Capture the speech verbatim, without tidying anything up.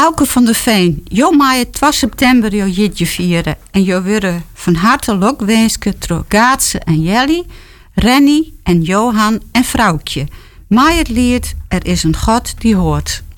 Auke van der Veen, jo maaie twee september jo jitje vieren. En jo worden van harte lokwenske tro Gaatse en Jelly, Renny en Johan en Vrouwtje. Maai het lied, er is een God die hoort.